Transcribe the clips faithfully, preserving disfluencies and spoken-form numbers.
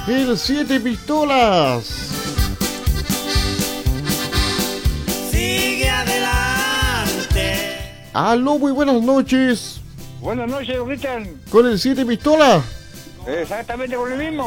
El Siete Pistolas. Sigue adelante. Aló, muy buenas noches. Buenas noches, Cristian. ¿Con el Siete Pistolas? Exactamente con el mismo.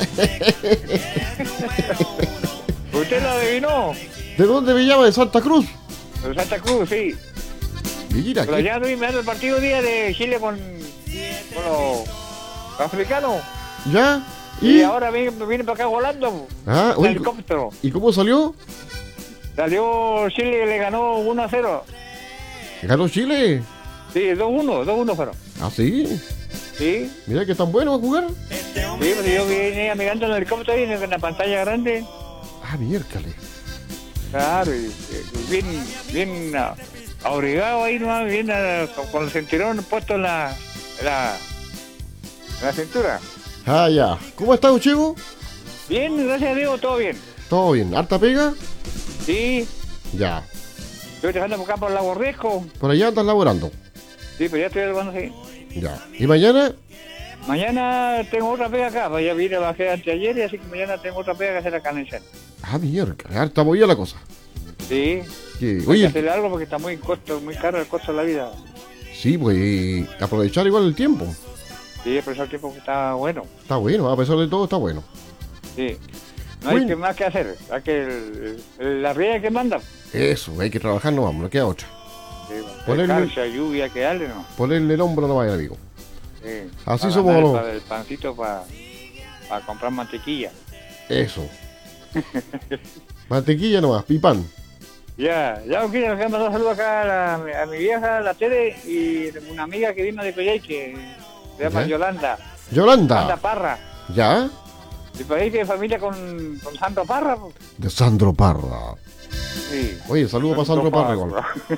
¿Usted lo adivinó? ¿De dónde me llama? ¿De Santa Cruz? De Santa Cruz, sí. Mira, Pero ¿qué? ya estoy mirando el partido día de Chile con, con los africanos. ¿Ya? Y, ¿Y? ahora viene, viene para acá volando. Ah, En oye, helicóptero. ¿y cómo salió? Salió Chile y le ganó uno a cero. ¿Ganó Chile? Sí, dos uno, dos uno fueron. ¿Ah, sí? Sí, Mira que tan bueno a jugar. sí, pero yo vine mirando en el helicóptero y en la pantalla grande. Ah, miércoles. Claro, y, y bien, bien ah, abrigado ahí nomás, bien ah, con, con el cinturón puesto en la, en la, en la cintura. Ah, ya. ¿Cómo estás, Chivo? Bien, gracias a Dios, todo bien. ¿Todo bien? ¿Harta pega? Sí, Ya. estoy dejando por acá por el lago Riesco. Por allá andas laborando. Sí, pero ya estoy algo así. Ya. ¿Y mañana? Mañana tengo otra pega acá, pues ya vine, bajé anteayer y así que mañana tengo otra pega que hacer acá en el centro. Ah, miércoles. Harta movida la cosa. Sí, Que, hay que oye, hacerle algo porque está muy costo, muy caro el costo de la vida. sí, pues y aprovechar igual el tiempo. Sí, por eso el tiempo que está bueno. Está bueno, a pesar de todo está bueno. Sí. No hay Bueno. que más que hacer, hay que el, el- la riega que manda. Eso, hay que trabajar nomás, no queda otra. Sí, Ponerle- calza, lluvia, que darle, ¿no? Ponerle el hombro no vaya, amigo. Sí. Así Para somos ganar los- para el pancito para comprar mantequilla. Eso. Mantequilla nomás, pipán. Ya, ya quiero mandar un saludo acá a, la- a mi vieja, la Tere, y una amiga que vino de Coyhaique, que se llama Ya. Yolanda. Yolanda Yolanda. Parra. ¿Ya? Y por ahí tiene familia con, con Sandro Parra. Pues. De Sandro Parra. Sí. Oye, saludos para Sandro Parra igual.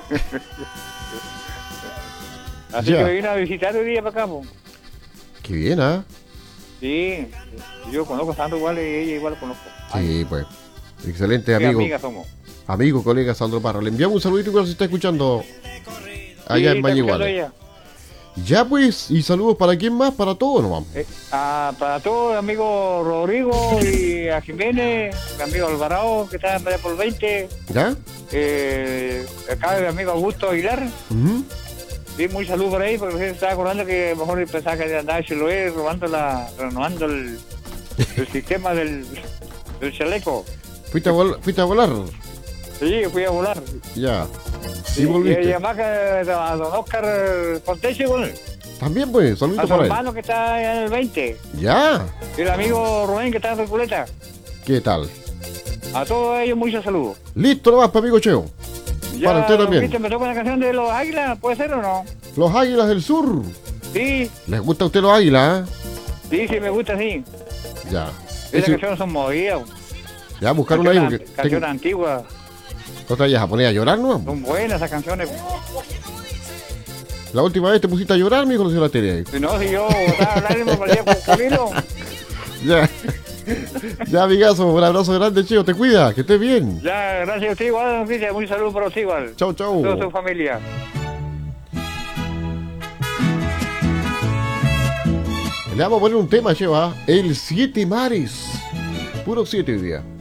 Así Ya. que me vino a visitar hoy día para acá, pues. Qué bien, ¿ah? Sí, yo conozco a Sandro igual y ella igual lo conozco. Sí, pues. Excelente Qué amigo. amigas somos. Amigo, colega Sandro Parra. Le enviamos un saludito igual si está escuchando allá Sí, en está escuchando Valle ella. Ya pues, y saludos para quién más, para todos nomás. Eh, ah, para todos, amigo Rodrigo y a Jiménez, mi amigo Alvarado, que está en allá por veinte, ¿Ya? eh, acá mi amigo Augusto Aguilar, Ujú. sí, muy salud por ahí, porque se estaba acordando que a lo mejor pensaba que andaba en Chiloé robando la, renovando el, el sistema del, del chaleco. ¿Fuiste a, vol- ¿Fuiste a volar? Sí, fui a volar. Ya. Sí, ¿Y volviste? Y además que a don Oscar Ponteche, bueno, También pues, a saluditos su para él. hermano que está allá en el veinte, Ya. y el amigo Rubén que está en Reculeta. ¿Qué tal? A todos ellos muchos saludos. Listo nomás, para amigo Cheo. Para usted también. ¿Viste? Me toca la canción de los Águilas, ¿puede ser o no? Los Águilas del Sur. Sí, ¿Les gusta a usted los Águilas? sí, sí, me gusta, sí. ¿Eh? Ya. Esas Ese- canciones son movidas. ya, buscar una ahí porque Canciones, canciones tengo- antiguas. otra ya a poner a llorar, ¿no? Son buenas esas canciones. La última vez te pusiste a llorar, mi conoció la tele. Si no, si yo botaba el ánimo, parecía cocodrilo. Ya. Ya, amigazo, un abrazo grande, Cheo. Te cuida, que estés bien. Ya, gracias a usted igual, don Cristian. Un saludo para usted igual. Chau, chau. Toda su familia. Le vamos a poner un tema, Cheo, ¿ah? El Siete Mares. Puro siete hoy día.